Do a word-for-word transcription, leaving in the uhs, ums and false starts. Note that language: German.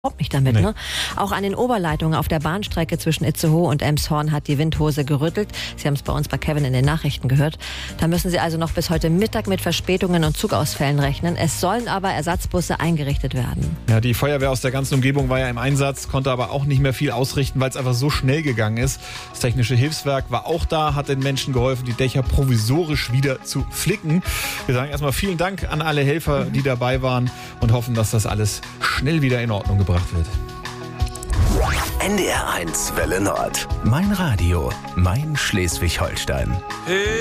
Überhaupt nicht damit, Nee. ne? Auch an den Oberleitungen auf der Bahnstrecke zwischen Itzehoe und Elmshorn hat die Windhose gerüttelt. Sie haben es bei uns bei Kevin in den Nachrichten gehört. Da müssen Sie also noch bis heute Mittag mit Verspätungen und Zugausfällen rechnen. Es sollen aber Ersatzbusse eingerichtet werden. Ja, die Feuerwehr aus der ganzen Umgebung war ja im Einsatz, konnte aber auch nicht mehr viel ausrichten, weil es einfach so schnell gegangen ist. Das Technische Hilfswerk war auch da, hat den Menschen geholfen, die Dächer provisorisch wieder zu flicken. Wir sagen erstmal vielen Dank an alle Helfer, die dabei waren und hoffen, dass das alles schnell wieder in Ordnung gebracht wird. N D R eins Welle Nord. Mein Radio, mein Schleswig-Holstein.